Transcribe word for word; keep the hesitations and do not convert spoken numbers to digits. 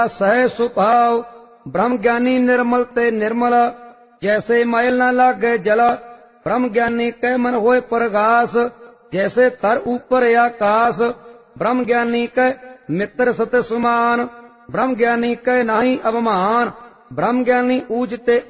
सहज सुभाव ब्रह्म ज्ञानी निर्मल ते निर्मल जैसे मैल न लागे जल ब्रह्म ज्ञानी कै मन होए प्रगास जैसे तर ऊपर आकाश ब्रह्म ज्ञानी कै मित्र सत समान ब्रह्म ज्ञानी कै नाही अवमान ब्रह्म ज्ञानी ऊजते